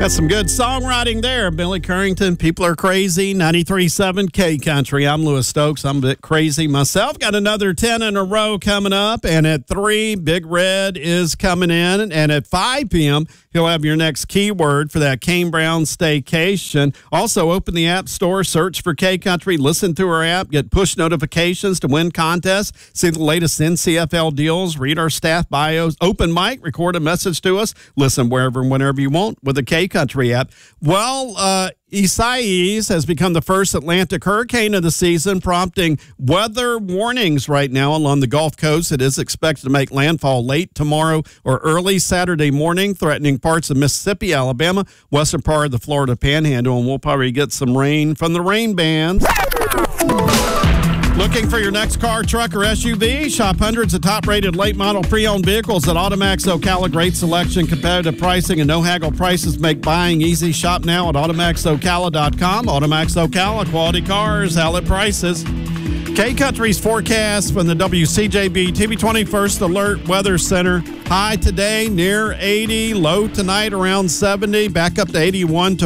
Got some good songwriting there. Billy Currington, People Are Crazy, 93.7 K Country. I'm Lewis Stokes. I'm a bit crazy myself. Got another 10 in a row coming up. And at 3, Big Red is coming in. And at 5 p.m., he'll have your next keyword for that Kane Brown staycation. Also, open the App Store, search for K Country, listen to our app, get push notifications to win contests, see the latest NCFL deals, read our staff bios, open mic, record a message to us, listen wherever and whenever you want with the K Country app. Well, Isaias has become the first Atlantic hurricane of the season, prompting weather warnings right now along the Gulf Coast. It is expected to make landfall late tomorrow or early Saturday morning, threatening parts of Mississippi, Alabama, western part of the Florida Panhandle, and we'll probably get some rain from the rain bands. Looking for your next car, truck, or SUV? Shop hundreds of top-rated late-model pre-owned vehicles at Automax Ocala. Great selection, competitive pricing, and no-haggle prices make buying easy. Shop now at AutomaxOcala.com. Automax Ocala, quality cars, outlet prices. K-Country's forecast from the WCJB TV 21st Alert Weather Center. High today near 80, low tonight around 70, back up to 81 tomorrow.